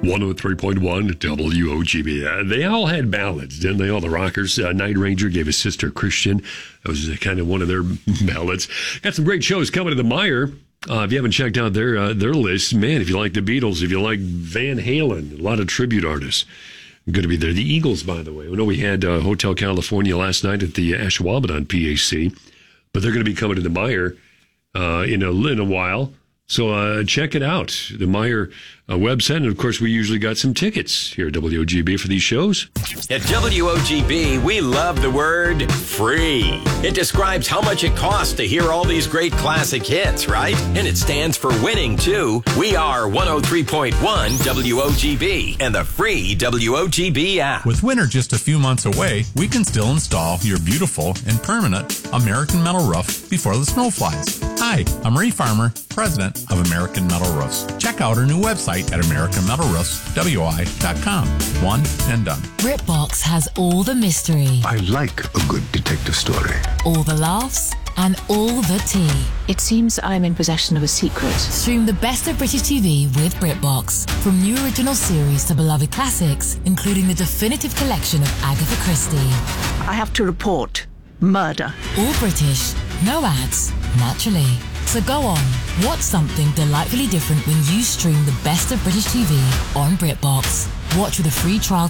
103.1 WOGB. They all had ballads, didn't they? All the rockers. Night Ranger gave his sister Christian. That was kind of one of their ballads. Got some great shows coming to the Meijer. If you haven't checked out their list, man, if you like the Beatles, if you like Van Halen, a lot of tribute artists going to be there. The Eagles, by the way. We know we had Hotel California last night at the Ashwaubenon PAC, but they're going to be coming to the Meijer in a while. So check it out, the Meijer website. And, of course, we usually got some tickets here at WOGB for these shows. At WOGB, we love the word free. It describes how much it costs to hear all these great classic hits, right? And it stands for winning, too. We are 103.1 WOGB and the free WOGB app. With winter just a few months away, we can still install your beautiful and permanent American Metal Roof before the snow flies. Hi, I'm Ray Farmer, president of American Metal Roofs. Check out our new website at AmericanMetalRoofsWI.com. One and done. BritBox has all the mystery. I like a good detective story. All the laughs and all the tea. It seems I'm in possession of a secret. Stream the best of British TV with BritBox. From new original series to beloved classics, including the definitive collection of Agatha Christie. I have to report murder. All British, no ads, naturally. So go on, watch something delightfully different when you stream the best of British TV on BritBox. Watch with a free trial.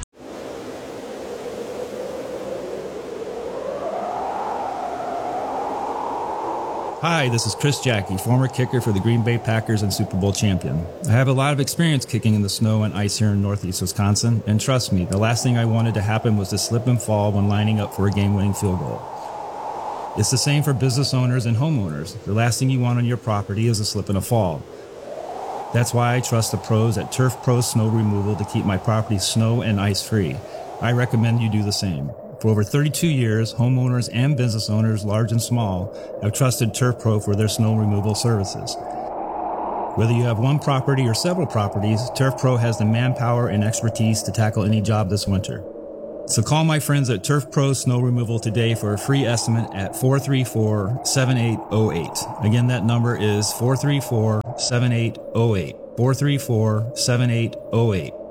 Hi, this is Chris Jackie, former kicker for the Green Bay Packers and Super Bowl champion. I have a lot of experience kicking in the snow and ice here in Northeast Wisconsin, and trust me, the last thing I wanted to happen was to slip and fall when lining up for a game-winning field goal. It's the same for business owners and homeowners. The last thing you want on your property is a slip and a fall. That's why I trust the pros at Turf Pro Snow Removal to keep my property snow and ice free. I recommend you do the same. For over 32 years, homeowners and business owners, large and small, have trusted Turf Pro for their snow removal services. Whether you have one property or several properties, Turf Pro has the manpower and expertise to tackle any job this winter. So call my friends at Turf Pro Snow Removal today for a free estimate at 434-7808. Again, that number is 434-7808. 434-7808.